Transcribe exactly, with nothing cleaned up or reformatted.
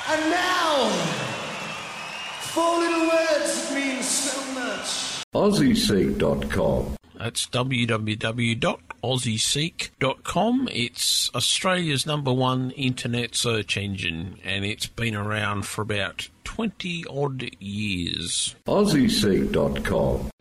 And now, four little words that mean so much. Aussie Seek dot com. That's w w w dot aussie seek dot com. It's Australia's number one internet search engine, and it's been around for about twenty odd years. Aussie Seek dot com.